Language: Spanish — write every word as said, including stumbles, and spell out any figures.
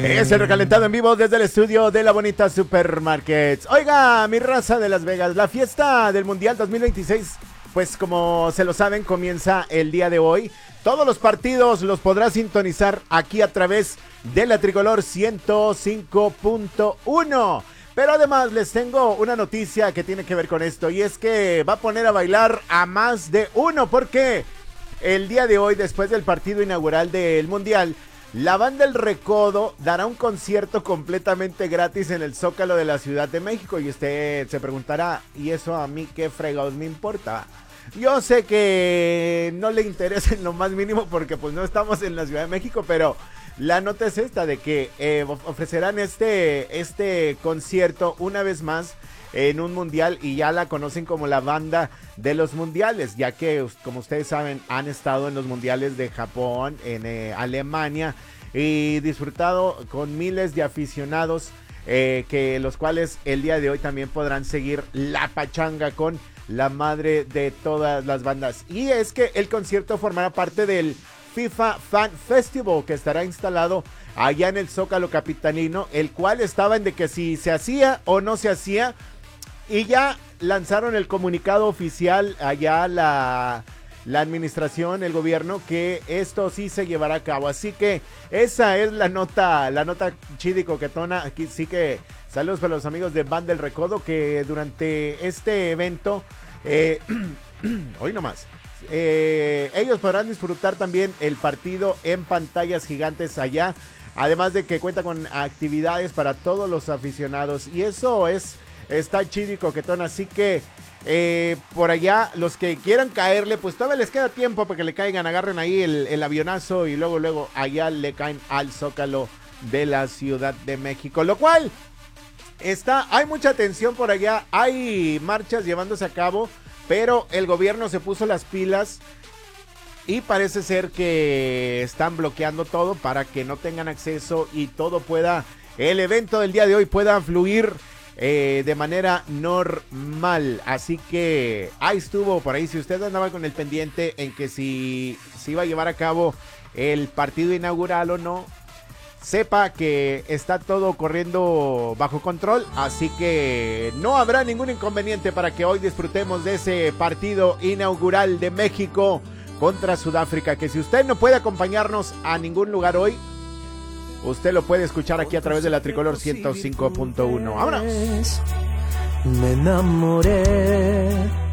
Es el recalentado en vivo desde el estudio de la bonita Supermarkets. Oiga, mi raza de Las Vegas, la fiesta del Mundial dos mil veintiséis, pues como se lo saben, comienza el día de hoy. Todos los partidos los podrás sintonizar aquí a través de la Tricolor ciento cinco punto uno. Pero además les tengo una noticia que tiene que ver con esto, y es que va a poner a bailar a más de uno, porque el día de hoy, después del partido inaugural del Mundial, la banda El Recodo dará un concierto completamente gratis en el Zócalo de la Ciudad de México. Y usted se preguntará, ¿y eso a mí qué fregados me importa? Yo sé que no le interesa en lo más mínimo porque pues no estamos en la Ciudad de México, pero la nota es esta, de que eh, ofrecerán este, este concierto una vez más en un mundial, y ya la conocen como la banda de los mundiales, ya que, como ustedes saben, han estado en los mundiales de Japón, en eh, Alemania, y disfrutado con miles de aficionados, eh, que los cuales el día de hoy también podrán seguir la pachanga con la madre de todas las bandas. Y es que el concierto formará parte del FIFA Fan Festival, que estará instalado allá en el Zócalo capitalino, el cual estaba en de que si se hacía o no se hacía. Y ya lanzaron el comunicado oficial allá la, la administración, el gobierno, que esto sí se llevará a cabo. Así que esa es la nota, la nota chida y coquetona. Aquí sí que saludos para los amigos de Banda El Recodo, que durante este evento, eh, hoy nomás, eh, ellos podrán disfrutar también el partido en pantallas gigantes allá. Además de que cuenta con actividades para todos los aficionados. Y eso es... está chido y coquetón, así que eh, por allá los que quieran caerle, pues todavía les queda tiempo para que le caigan, agarren ahí el, el avionazo y luego luego allá le caen al Zócalo de la Ciudad de México, lo cual está, hay mucha tensión por allá, hay marchas llevándose a cabo, pero el gobierno se puso las pilas y parece ser que están bloqueando todo para que no tengan acceso y todo pueda, el evento del día de hoy pueda fluir Eh, de manera normal. Así que ahí estuvo por ahí. Si usted andaba con el pendiente en que si se si iba a llevar a cabo el partido inaugural o no, sepa que está todo corriendo bajo control. Así que no habrá ningún inconveniente para que hoy disfrutemos de ese partido inaugural de México contra Sudáfrica, que si usted no puede acompañarnos a ningún lugar hoy, usted lo puede escuchar aquí a través de la Tricolor ciento cinco punto uno. ¡Vámonos! Me enamoré